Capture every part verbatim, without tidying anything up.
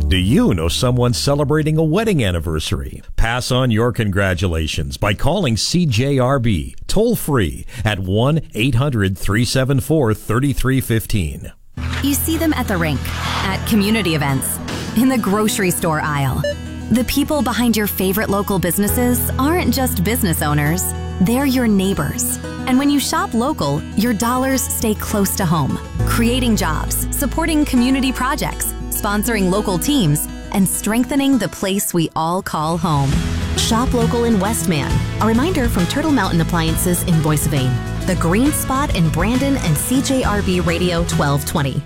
Do you know someone celebrating a wedding anniversary? Pass on your congratulations by calling C J R B toll-free at one eight hundred three seven four three three one five. You see them at the rink, at community events, in the grocery store aisle. The people behind your favorite local businesses aren't just business owners, they're your neighbors. And when you shop local, your dollars stay close to home, creating jobs, supporting community projects, sponsoring local teams, and strengthening the place we all call home. Shop local in Westman. A reminder from Turtle Mountain Appliances in Boissevain, The Green Spot in Brandon, and C J R B Radio twelve twenty.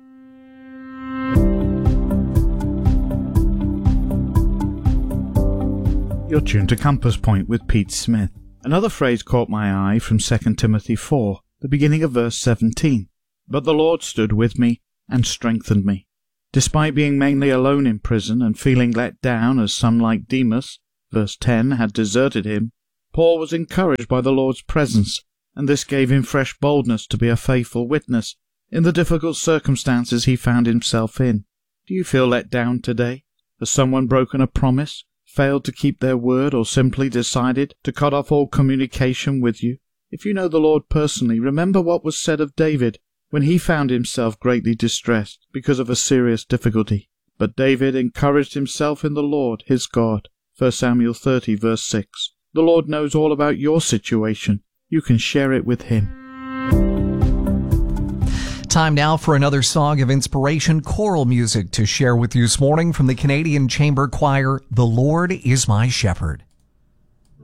You're tuned to Compass Point with Pete Smith. Another phrase caught my eye from Second Timothy four, the beginning of verse seventeen. But the Lord stood with me and strengthened me. Despite being mainly alone in prison and feeling let down as some like Demas, verse ten, had deserted him, Paul was encouraged by the Lord's presence, and this gave him fresh boldness to be a faithful witness in the difficult circumstances he found himself in. Do you feel let down today? Has someone broken a promise, failed to keep their word, or simply decided to cut off all communication with you? If you know the Lord personally, remember what was said of David when he found himself greatly distressed because of a serious difficulty. But David encouraged himself in the Lord, his God. First Samuel thirty, verse six. The Lord knows all about your situation. You can share it with him. Time now for another song of inspiration, choral music to share with you this morning from the Canadian Chamber Choir, The Lord is My Shepherd.